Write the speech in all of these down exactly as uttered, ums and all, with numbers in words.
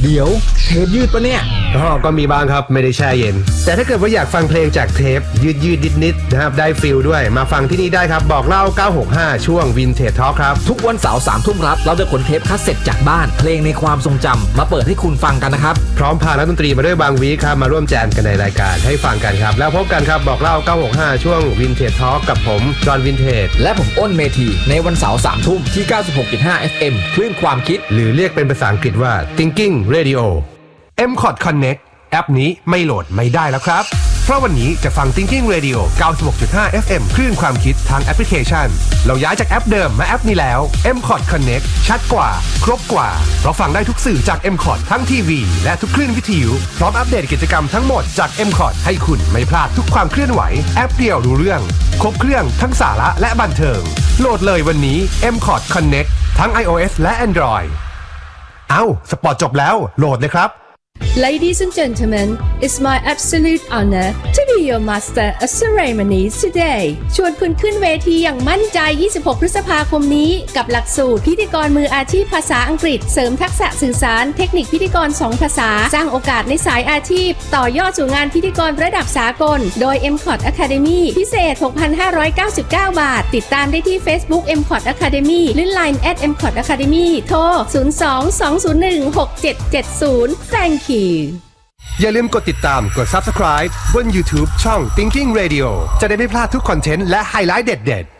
เดี๋ยวเทปยืดปะเนี่ยอ๋อก็มีบ้างครับไม่ได้แช่เย็นแต่ถ้าเกิดว่าอยากฟังเพลงจากเทปยืดยืดนิดนิดนะครับได้ฟิลด้วยมาฟังที่นี่ได้ครับบอกเล่าเก้าหกห้าช่วง Vintage Talk ครับทุกวันเสาร์สามทุ่มครับเราจะขนเทปคัสเซ็ตจากบ้านเพลงในความทรงจำมาเปิดให้คุณฟังกันนะครับพร้อมพานักดนตรีมาด้วยบางวีคครับมาร่วมแจมกันในรายการให้ฟังกันครับแล้วพบกันครับบอกเล่าเก้าหกห้าช่วง Vintage Talk กับผมจอห์นวินเทจและผมอ้นเมธีในวันเสาร์สามทุ่มที่ เก้าสิบหกจุดห้า เอฟ เอ็ม คลื่นความคิดหรือเรียกเป็นภาษาอังกฤษว่า Thinking Radio เอ็ม คอร์ด Connect แอปนี้ไม่โหลดไม่ได้แล้วครับเพราะวันนี้จะฟัง Thinking Radio เก้าสิบหกจุดห้า เอฟ เอ็ม คลื่นความคิดทางแอปพลิเคชันเราย้ายจากแอปเดิมมาแอปนี้แล้ว เอ็ม คอร์ด Connect ชัดกว่าครบกว่าเพราะฟังได้ทุกสื่อจาก เอ็ม คอร์ด ทั้งทีวีและทุกคลื่นวิทยุพร้อมอัปเดตกิจกรรมทั้งหมดจาก เอ็ม คอร์ด ให้คุณไม่พลาดทุกความเคลื่อนไหวแอปเดียวรู้เรื่องครบเครื่องทั้งสาระและบันเทิงโหลดเลยวันนี้ เอ็ม คอร์ด Connect ทั้ง iOS และ Android เอ้าสปอร์ตจบแล้วโหลดเลยครับ Ladies and gentlemen, it's my absolute honor to be your master of ceremonies today. ชวนคุณขึ้นเวทีอย่างมั่นใจยี่สิบหกพฤษภาคมนี้กับหลักสูตรพิธีกรมืออาชีพภาษาอังกฤษเสริมทักษะสื่อสารเทคนิคพิธีกรสองภาษาสร้างโอกาสในสายอาชีพต่อยอดสู่งานพิธีกรระดับสากลโดย เอ็ม คอร์ด Academy พิเศษ หกพันห้าร้อยเก้าสิบเก้า บาทติดตามได้ที่ Facebook เอ็ม คอร์ด Academy หรือ ไลน์ แอท เอ็ม คอร์ด Academy โทรศูนย์ สอง สอง ศูนย์ หนึ่ง หก เจ็ด เจ็ด ศูนย์ Thank you อย่าลืมกดติดตามกด Subscribe บน YouTube ช่อง Thinking Radio จะได้ไม่พลาดทุกคอนเทนต์และไฮไลท์เด็ด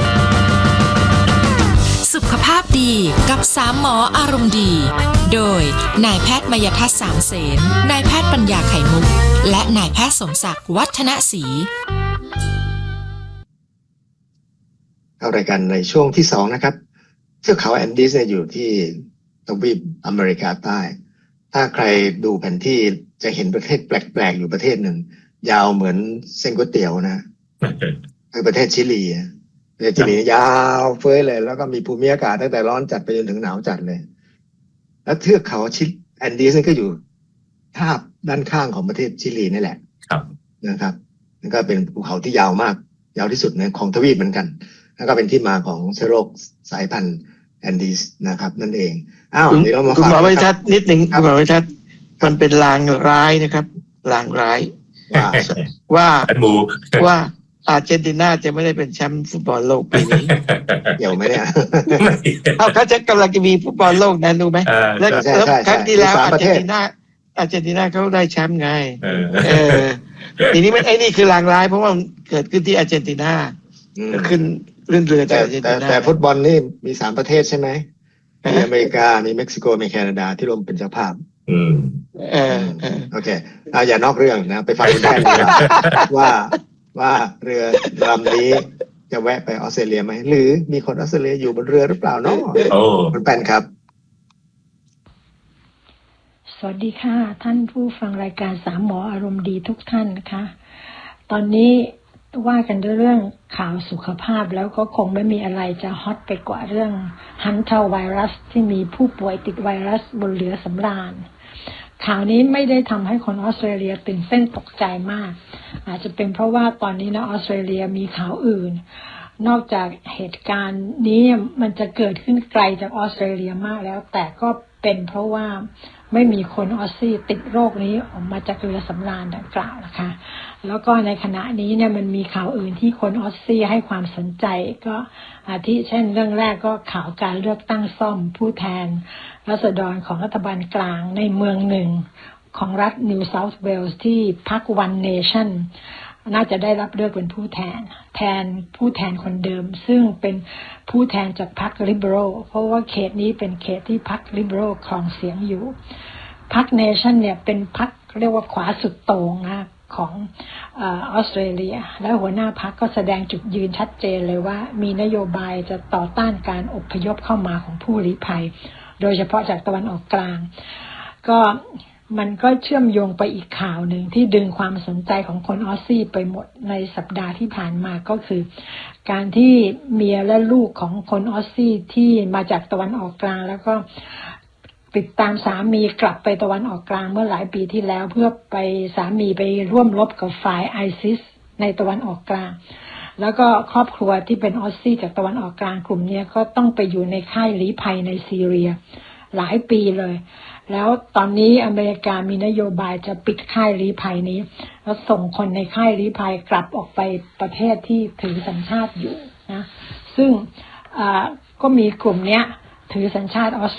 ๆสุขภาพดีกับสามหมออารมณ์ดีโดยนายแพทย์มยทัศน์สามเสนนายแพทย์ปัญญาไข่มุกและนายแพทย์สมศักดิ์วัฒนศรีเข้ารายการในช่วงที่สองนะครับเทือกเขาแอนดีสเนี่ยอยู่ที่ทวีปอเมริกาใต้ถ้าใครดูแผนที่จะเห็นประเทศแปลกๆอยู่ประเทศหนึ่งยาวเหมือนเส้นก๋วยเตี๋ยวนะคือประเทศชิลีประเทศชิลียาวเฟ้ยเลยแล้วก็มีภูมิอากาศตั้งแต่ร้อนจัดไปจนถึงหนาวจัดเลยแล้วเทือกเขาชิแอนดีสนี่ก็อยู่ทาบด้านข้างของประเทศชิลีนี่แหละนะครับนั่นก็เป็นภูเขาที่ยาวมากยาวที่สุดในของทวีปเหมือนกันแล้วก็เป็นที่มาของเชื้อโรคสายพันธุ์แอนดีสนะครับนั่นเองอ้าวเดี๋ยวเรามาฟังคุณหมอวิทัศน์นิดนึงคุณหมอวิทัศน์มันเป็นลางร้ายนะครับลางร้ายว่าว่าอาร์เจนตินาจะไม่ได้เป็นแชมป์ฟุตบอลโลกปีนี้เดี๋ยวไหมเนี่ยเขาเขาจะกำลังจะมีฟุตบอลโลกนั้นรู้ไหมแล้วครั้งที่แล้วอาร์เจนตินาอาร์เจนตินาเขาได้แชมป์ไงเออทีนี้มันไอ้นี่คือลางร้ายเพราะว่าเกิดขึ้นที่อาร์เจนตินาขึ้นเรื่องเรือแต่แต่ฟุตบอลนี่มีสามประเทศใช่ไหมมีอเมริกามีเม็กซิโกมีแคนาดาที่ร่วมเป็นเจ้าภาพอืมเออโอเคเอาอย่านอกเรื่องนะไปฟังคุณแป้นว่าว่าเรือลำนี้จะแวะไปออสเตรเลียไหมหรือมีคนออสเตรเลียอยู่บนเรือหรือเปล่าเนาะคุณแป้นครับสวัสดีค่ะท่านผู้ฟังรายการสามหมออารมณ์ดีทุกท่านนะคะตอนนี้ว่ากันด้วยเรื่องข่าวสุขภาพแล้วก็คงไม่มีอะไรจะฮอตไปกว่าเรื่องฮันเทลไวรัสที่มีผู้ป่วยติดไวรัสบนเรือสำราญข่าวนี้ไม่ได้ทำให้คนออสเตรเลียตื่นเต้นตกใจมากอาจจะเป็นเพราะว่าตอนนี้นะออสเตรเลียมีข่าวอื่นนอกจากเหตุการณ์นี้มันจะเกิดขึ้นไกลจากออสเตรเลียมากแล้วแต่ก็เป็นเพราะว่าไม่มีคนออสซี่ติดโรคนี้ออกมาจากเรือสำราญดังกล่าวนะคะแล้วก็ในขณะนี้เนี่ยมันมีข่าวอื่นที่คนออสซี่ให้ความสนใจก็อาทิเช่นเรื่องแรกก็ข่าวการเลือกตั้งซ่อมผู้แทนราษฎรของรัฐบาลกลางในเมืองหนึ่งของรัฐนิวเซาท์เวลส์ที่พรรค One Nation น่าจะได้รับเลือกเป็นผู้แทนแทนผู้แทนคนเดิมซึ่งเป็นผู้แทนจากพรรค Liberal เพราะว่าเขตนี้เป็นเขตที่พรรค Liberal ครองเสียงอยู่พรรค Nation เนี่ยเป็นพรรคเรียกว่าขวาสุดโต่งนะของออสเตรเลียและหัวหน้าพรรคก็แสดงจุดยืนชัดเจนเลยว่ามีนโยบายจะต่อต้านการอพยพเข้ามาของผู้ลี้ภัยโดยเฉพาะจากตะวันออกกลางก็มันก็เชื่อมโยงไปอีกข่าวหนึ่งที่ดึงความสนใจของคนออสซี่ไปหมดในสัปดาห์ที่ผ่านมาก็คือการที่เมียและลูกของคนออสซี่ที่มาจากตะวันออกกลางแล้วก็ติดตามสามีกลับไปตะวันออกกลางเมื่อหลายปีที่แล้วเพื่อไปสามีไปร่วมรบกับฝ่ายไอซิสในตะวันออกกลางแล้วก็ครอบครัวที่เป็นออสซี่จากตะวันออกกลางกลุ่มนี้ก็ต้องไปอยู่ในค่ายลี้ภัยในซีเรียหลายปีเลยแล้วตอนนี้อเมริกามีนโยบายจะปิดค่ายลี้ภัยนี้แล้วส่งคนในค่ายลี้ภัยกลับออกไปประเทศที่ถือสัญชาติอยู่นะซึ่งก็มีกลุ่มเนี้ยถือสัญชาติออสเตร